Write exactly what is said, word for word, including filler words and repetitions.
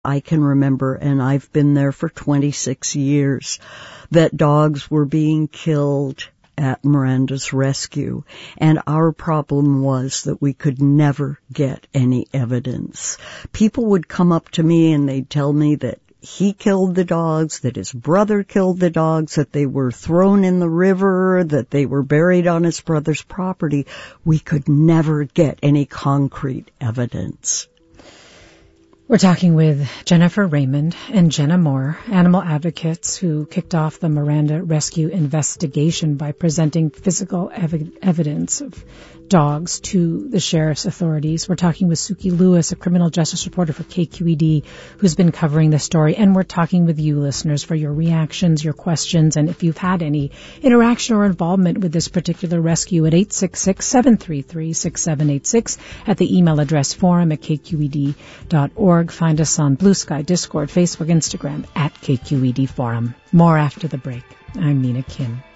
I can remember, and I've been there for twenty-six years, that dogs were being killed at Miranda's rescue. And our problem was that we could never get any evidence. People would come up to me and they'd tell me that he killed the dogs, that his brother killed the dogs, that they were thrown in the river, that they were buried on his brother's property. We could never get any concrete evidence. We're talking with Jennifer Raymond and Jenna Moore, animal advocates who kicked off the Miranda rescue investigation by presenting physical ev- evidence of dogs to the sheriff's authorities. We're talking with Suki Lewis, a criminal justice reporter for K Q E D, who's been covering the story. And we're talking with you, listeners, for your reactions, your questions, and if you've had any interaction or involvement with this particular rescue at eight six six, seven three three, six seven eight six, at the email address forum at k q e d dot org. Find us on Blue Sky, Discord, Facebook, Instagram, at K Q E D Forum. More after the break. I'm Mina Kim.